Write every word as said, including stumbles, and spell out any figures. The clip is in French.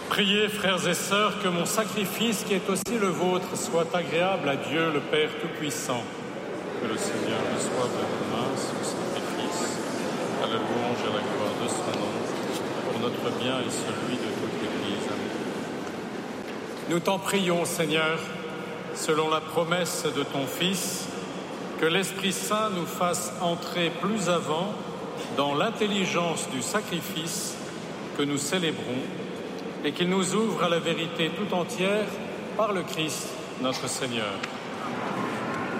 Priez, frères et sœurs, que mon sacrifice, qui est aussi le vôtre, soit agréable à Dieu, le Père Tout-Puissant. Que le Seigneur reçoive de vos mains ce sacrifice, à la louange et à la gloire de son nom, pour notre bien et celui de toute l'Église. Nous t'en prions, Seigneur, selon la promesse de ton Fils, que l'Esprit Saint nous fasse entrer plus avant dans l'intelligence du sacrifice que nous célébrons, et qu'il nous ouvre à la vérité tout entière par le Christ, notre Seigneur.